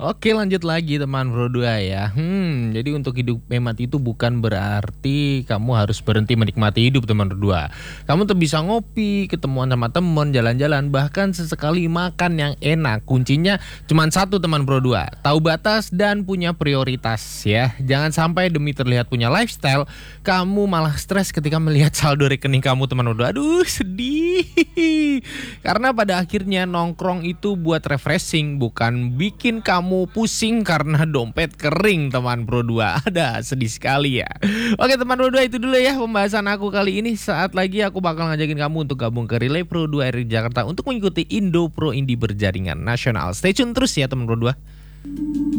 Oke, lanjut lagi teman Bro 2 ya. Jadi untuk hidup hemat itu bukan berarti kamu harus berhenti menikmati hidup teman Bro 2. Kamu tuh bisa ngopi, ketemuan sama temen, jalan-jalan, bahkan sesekali makan yang enak. Kuncinya cuma satu teman Bro 2, tahu batas dan punya prioritas ya. Jangan sampai demi terlihat punya lifestyle, kamu malah stres ketika melihat saldo rekening kamu teman Bro 2. Aduh, sedih. Karena pada akhirnya nongkrong itu buat refreshing, bukan bikin kamu pusing karena dompet kering teman Bro 2. Ada sedih sekali ya. Oke teman Bro 2, itu dulu ya pembahasan aku kali ini. Saat lagi aku bakal ngajakin kamu untuk gabung ke Relay Pro 2 RI Jakarta untuk mengikuti Indo Pro Indie berjaringan nasional. Stay tune terus ya teman Bro 2.